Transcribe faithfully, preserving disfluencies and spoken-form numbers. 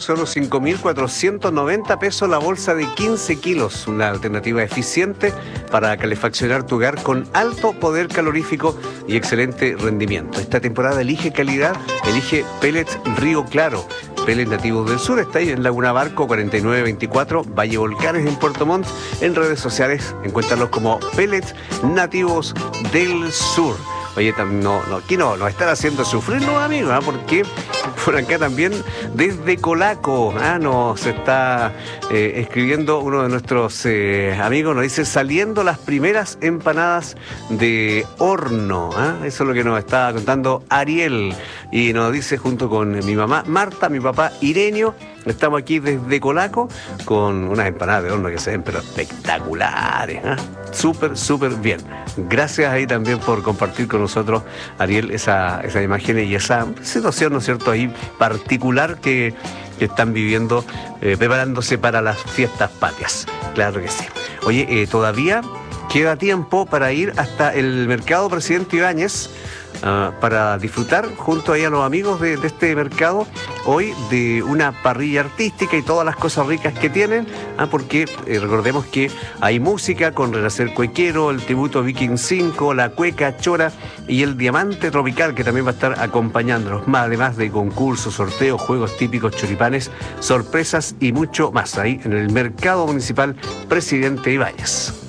solo cinco mil cuatrocientos noventa pesos la bolsa de quince kilos, una alternativa eficiente para calefaccionar tu hogar con alto poder calorífico y excelente rendimiento. Esta temporada elige calidad, elige Pellets Río Claro. Pellets nativos del sur, está ahí en Laguna Barco cuarenta y nueve veinticuatro, Valle Volcanes en Puerto Montt. En redes sociales encuéntralos como Pellets nativos del sur. Oye, no, no, aquí no, nos están haciendo sufrir los amigos, ¿eh? Porque por acá también desde Colaco, ¿eh? Nos está eh, escribiendo uno de nuestros eh, amigos, nos dice saliendo las primeras empanadas de horno, ¿eh? Eso es lo que nos está contando Ariel y nos dice junto con mi mamá Marta, mi papá Irenio. Estamos aquí desde Colaco con unas empanadas de horno que se ven pero espectaculares, ¿eh? Súper, súper bien. Gracias ahí también por compartir con nosotros, Ariel, esa, esas imágenes y esa situación, ¿no es cierto?, ahí particular que, que están viviendo, eh, preparándose para las fiestas patrias. Claro que sí. Oye, eh, todavía queda tiempo para ir hasta el Mercado Presidente Ibáñez, Uh, para disfrutar junto ahí a los amigos de, de este mercado hoy de una parrilla artística y todas las cosas ricas que tienen, uh, porque eh, recordemos que hay música con Renacer Cuequero, el tributo Viking cinco, la cueca chora y el diamante tropical que también va a estar acompañándonos, más además de concursos, sorteos, juegos típicos, choripanes, sorpresas y mucho más ahí en el Mercado Municipal Presidente Ibáñez.